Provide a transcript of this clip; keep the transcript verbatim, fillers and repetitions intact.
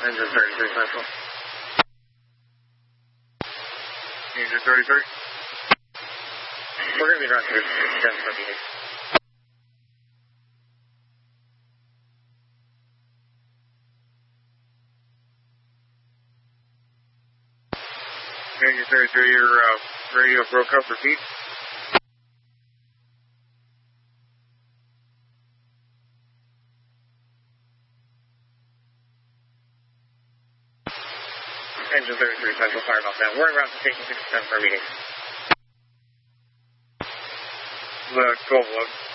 Engine thirty-three Central. Engine thirty-three. We're going to be around here ten for meeting. Engine thirty-three, your uh, radio broke up. Repeat. Engine thirty-three Central, sorry about that. We're around station sixty-seven for meeting. The twelve eleven.